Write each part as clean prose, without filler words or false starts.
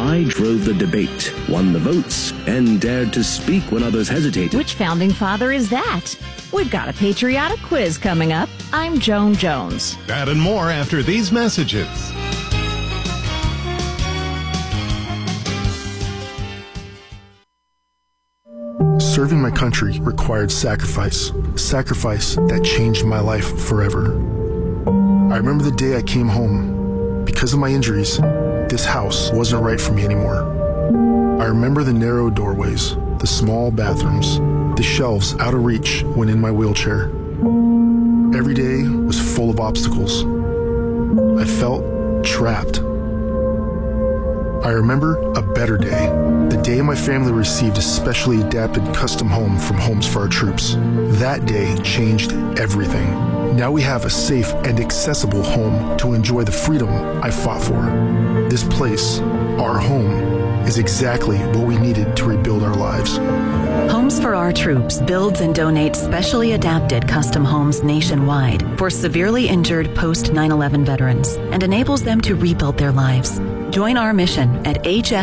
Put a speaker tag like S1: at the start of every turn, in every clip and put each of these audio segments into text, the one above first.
S1: I drove the debate, won the votes, and dared to speak when others hesitated.
S2: Which founding father is that? We've got a patriotic quiz coming up. I'm Joan Jones.
S3: That and more after these messages.
S4: Serving my country required sacrifice that changed my life forever. I remember the day I came home. Because of my injuries, this house wasn't right for me anymore. I remember the narrow doorways, the small bathrooms, the shelves out of reach when in my wheelchair. Every day was full of obstacles. I felt trapped. I remember a better day, the day my family received a specially adapted custom home from Homes for Our Troops. That day changed everything. Now we have a safe and accessible home to enjoy the freedom I fought for. This place, our home, is exactly what we needed to rebuild our lives.
S5: Homes for Our Troops builds and donates specially adapted custom homes nationwide for severely injured post 9/11 veterans and enables them to rebuild their lives. Join our mission at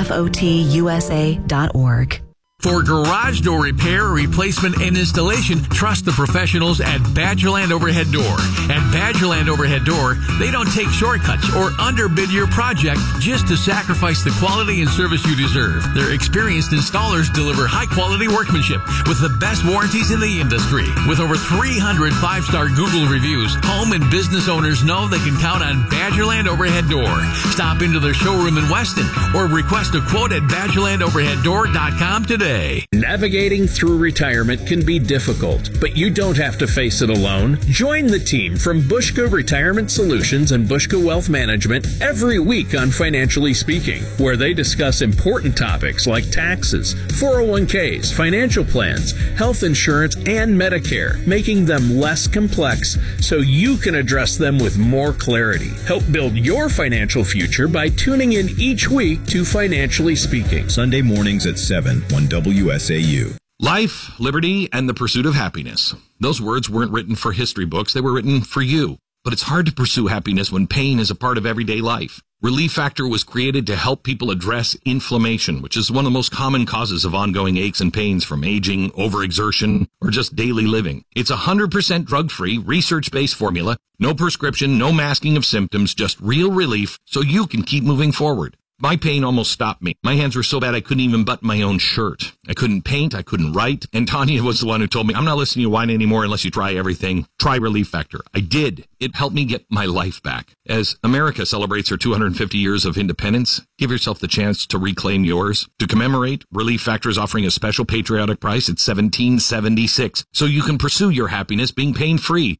S5: hfotusa.org.
S6: For garage door repair, replacement, and installation, trust the professionals at Badgerland Overhead Door. At Badgerland Overhead Door, they don't take shortcuts or underbid your project just to sacrifice the quality and service you deserve. Their experienced installers deliver high-quality workmanship with the best warranties in the industry. With over 300 five-star Google reviews, home and business owners know they can count on Badgerland Overhead Door. Stop into their showroom in Weston or request a quote at BadgerlandOverheadDoor.com today.
S7: Navigating through retirement can be difficult, but you don't have to face it alone. Join the team from Bushka Retirement Solutions and Bushka Wealth Management every week on Financially Speaking, where they discuss important topics like taxes, 401ks, financial plans, health insurance, and Medicare, making them less complex so you can address them with more clarity. Help build your financial future by tuning in each week to Financially Speaking.
S8: Sunday mornings at 7 on WSAU.
S9: Life, liberty, and the pursuit of happiness. Those words weren't written for history books. They were written for you. But it's hard to pursue happiness when pain is a part of everyday life. Relief Factor was created to help people address inflammation, which is one of the most common causes of ongoing aches and pains from aging, overexertion, or just daily living. It's 100% drug-free, research-based formula, no prescription, no masking of symptoms, just real relief so you can keep moving forward. My pain almost stopped me. My hands were so bad I couldn't even button my own shirt. I couldn't paint, I couldn't write, and Tanya was the one who told me, I'm not listening to you whine anymore unless you try everything. Try Relief Factor. I did. It helped me get my life back. As America celebrates her 250 years of independence, give yourself the chance to reclaim yours. To commemorate, Relief Factor is offering a special patriotic price at $17.76, so you can pursue your happiness being pain-free.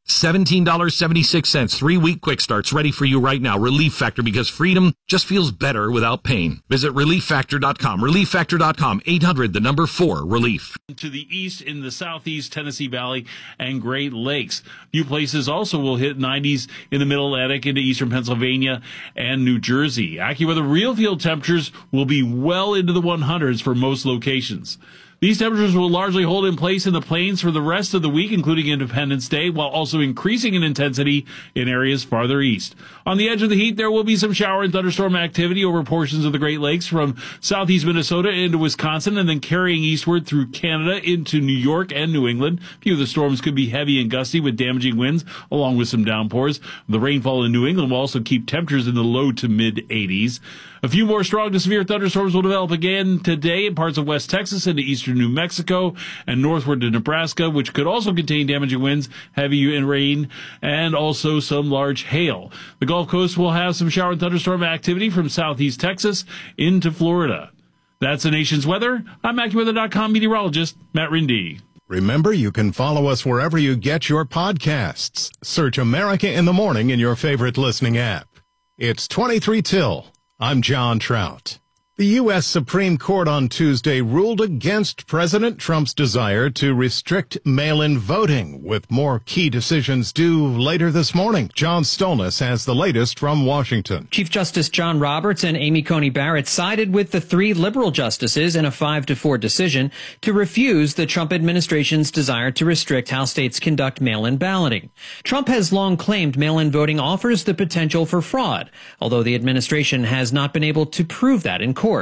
S9: $17.76, 3-week quick starts ready for you right now. Relief Factor, because freedom just feels better without pain. Visit ReliefFactor.com. ReliefFactor.com. 800-4-RELIEF.
S10: To the east in the southeast Tennessee Valley and Great Lakes. A few places also will hit 90s in the middle Atlantic into eastern Pennsylvania and New Jersey. AccuWeather real field temperatures will be well into the 100s for most locations. These temperatures will largely hold in place in the plains for the rest of the week, including Independence Day, while also increasing in intensity in areas farther east. On the edge of the heat, there will be some shower and thunderstorm activity over portions of the Great Lakes from southeast Minnesota into Wisconsin and then carrying eastward through Canada into New York and New England. A few of the storms could be heavy and gusty with damaging winds along with some downpours. The rainfall in New England will also keep temperatures in the low to mid 80s. A few more strong to severe thunderstorms will develop again today in parts of West Texas into eastern New Mexico and northward to Nebraska, which could also contain damaging winds, heavy rain, and also some large hail. The Gulf Coast will have some shower and thunderstorm activity from southeast Texas into Florida. That's the nation's weather. I'm AccuWeather.com meteorologist Matt Rindy.
S3: Remember, you can follow us wherever you get your podcasts. Search America in the Morning in your favorite listening app. It's 23 till. I'm John Trout. The U.S. Supreme Court on Tuesday ruled against President Trump's desire to restrict mail-in voting, with more key decisions due later this morning. John Stolnis has the latest from Washington.
S11: Chief Justice John Roberts and Amy Coney Barrett sided with the 3 liberal justices in a 5-4 decision to refuse the Trump administration's desire to restrict how states conduct mail-in balloting. Trump has long claimed mail-in voting offers the potential for fraud, although the administration has not been able to prove that in court.